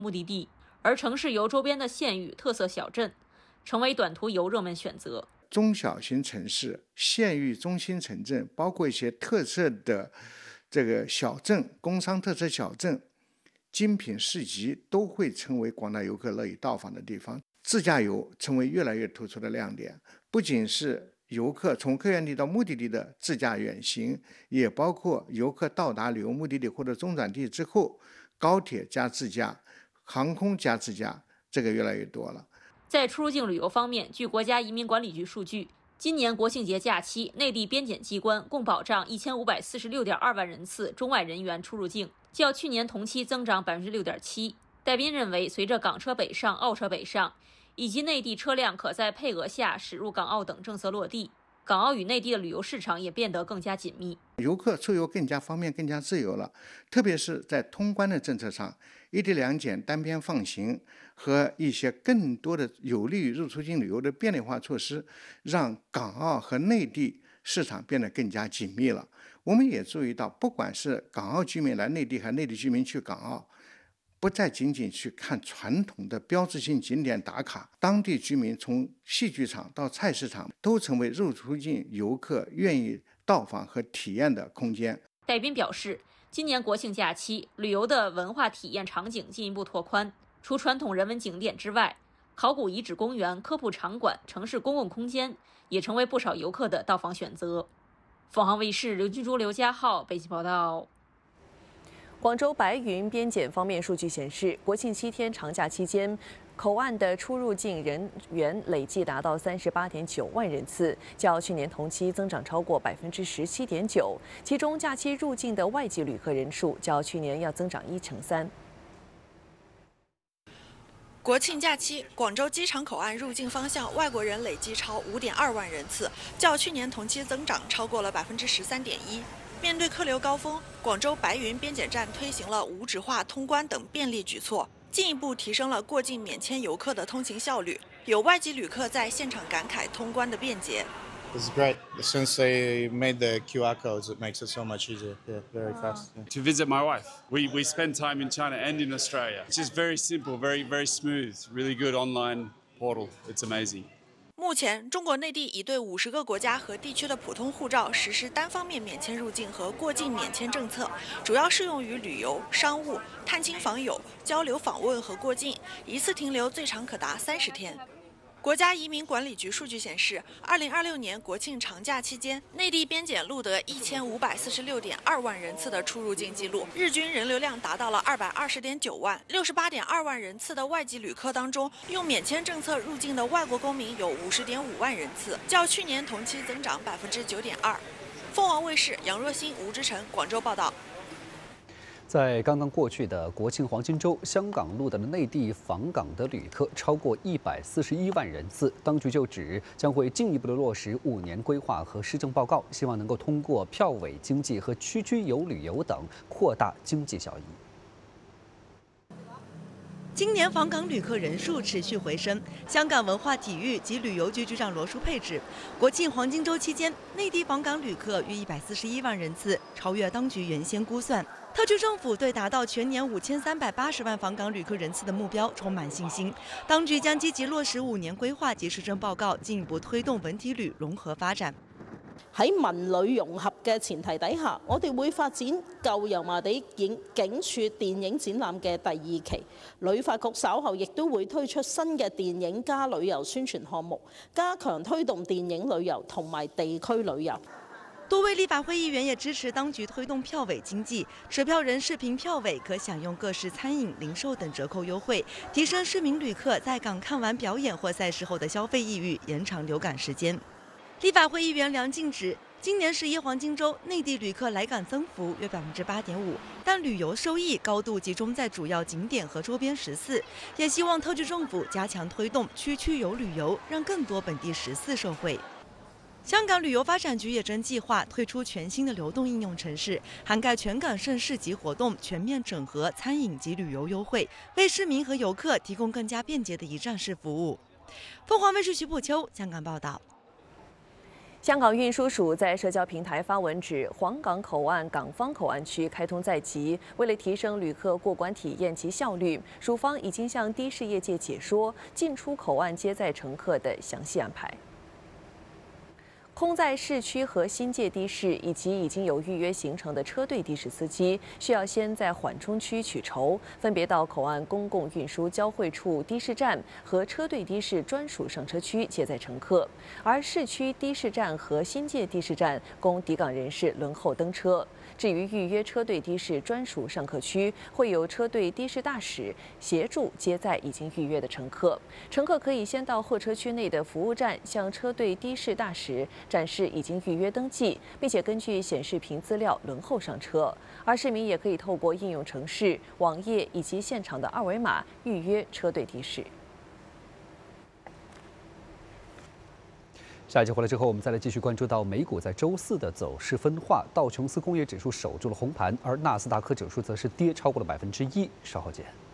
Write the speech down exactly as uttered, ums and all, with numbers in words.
目的地，而城市游周边的县域、特色小镇成为短途游热门选择。 中小型城市、县域中心城镇，包括一些特色的这个小镇、工商特色小镇、精品市集，都会成为广大游客乐意到访的地方。自驾游成为越来越突出的亮点，不仅是游客从客源地到目的地的自驾远行，也包括游客到达旅游目的地或者中转地之后，高铁加自驾、航空加自驾，这个越来越多了。 在出入境旅游方面，据国家移民管理局数据，今年国庆节假期，内地边检机关共保障一千五百四十六点二万人次中外人员出入境，较去年同期增长百分之六点七。戴斌认为，随着港车北上、澳车北上，以及内地车辆可在配额下驶入港澳等政策落地，港澳与内地的旅游市场也变得更加紧密， 游客出游更加方便、更加自由了。特别是在通关的政策上，一地两检、单边放行和一些更多的有利于入出境旅游的便利化措施，让港澳和内地市场变得更加紧密了。我们也注意到，不管是港澳居民来内地，还是内地居民去港澳，不再仅仅去看传统的标志性景点打卡，当地居民从戏剧场到菜市场都成为入出境游客愿意到访和体验的空间。 戴斌表示，今年国庆假期，旅游的文化体验场景进一步拓宽，除传统人文景点之外，考古遗址公园、科普场馆、城市公共空间也成为不少游客的到访选择。凤凰卫视刘君珠、刘家浩北京报道。 广州白云边检方面数据显示，国庆七天长假期间，口岸的出入境人员累计达到三十八点九万人次，较去年同期增长超过百分之十七点九。其中，假期入境的外籍旅客人数较去年要增长一成三。 国庆假期，广州机场口岸入境方向外国人累计超五点二万人次，较去年同期增长超过了百分之十三点一。面对客流高峰，广州白云边检站推行了无纸化通关等便利举措，进一步提升了过境免签游客的通行效率。有外籍旅客在现场感慨通关的便捷。 It's great. Since they made the Q R codes, it makes it so much easier. Yeah, very fast. Yeah. To visit my wife. We, we spend time in China and in Australia. It's just very simple, very, very smooth, really good online portal. It's amazing. 目前，中国内地已对五十个国家和地区的普通护照实施单方面免签入境和过境免签政策，主要适用于旅游、商务、探亲访友、交流访问和过境，一次停留最长可达三十天。 国家移民管理局数据显示，二零二六年国庆长假期间，内地边检录得一千五百四十六点二万人次的出入境记录，日均人流量达到了二百二十点九万。六十八点二万人次的外籍旅客当中，用免签政策入境的外国公民有五十点五万人次，较去年同期增长百分之九点二。凤凰卫视杨若欣、吴志成广州报道。 在刚刚过去的国庆黄金周，香港录得的内地访港的旅客超过一百四十一万人次。当局就指将会进一步的落实五年规划和施政报告，希望能够通过票委经济和区区游旅游等扩大经济效益。 今年访港旅客人数持续回升。香港文化体育及旅游局局长罗淑佩指，国庆黄金周期间，内地访港旅客约一百四十一万人次，超越当局原先估算。特区政府对达到全年五千三百八十万访港旅客人次的目标充滿信心。當局將積極落實五年規劃及施政報告，進一步推動文體旅融合發展。 喺文旅融合嘅前提底下，我哋會發展舊油麻地影警署電影展覽嘅第二期。旅發局稍後亦都會推出新嘅電影加旅遊宣傳項目，加強推動電影旅遊同埋地區旅遊。 多位立法會議員也支持當局推動票委經濟，持票人視頻票委可享用各式餐飲、零售等折扣優惠，提升市民旅客在港看完表演或賽事後的消費意欲，延長留港時間。立法會議員梁靜指，今年十一黃金週內地旅客來港增幅約百分之八點五，但旅遊收益高度集中在主要景點和周邊十四，也希望特區政府加強推動區區遊旅遊，讓更多本地十四受惠。 香港旅遊發展局也正計劃推出全新的流動應用程式，涵蓋全港盛事及活動，全面整合餐飲及旅遊優惠，為市民和遊客提供更加便捷的一站式服務。鳳凰衛視徐步秋香港報道。 香港运输署在社交平台发文指，皇岗口岸港方口岸区开通在即，为了提升旅客过关体验及效率，署方已经向的士业界解说进出口岸接载乘客的详细安排。空在市区和新界的士以及已经有预约行程的车队的士司机，需要先在缓冲区取筹，分别到口岸公共运输交汇处的士站和车队的士专属上车区接载乘客，而市区的士站和新界的士站供抵港人士轮候登车。至于预约车队的士专属上客区，会有车队的士大使协助接载已经预约的乘客。乘客可以先到候车区内的服务站向车队的士大使展示已经预约登记，并且根据显示屏资料轮候上车。而市民也可以透过应用程式、网页以及现场的二维码预约车队的士。 下一节回来之后，我们再来继续关注到美股在周四的走势分化，道琼斯工业指数守住了红盘，而纳斯达克指数则是跌超过了百分之一。稍后见。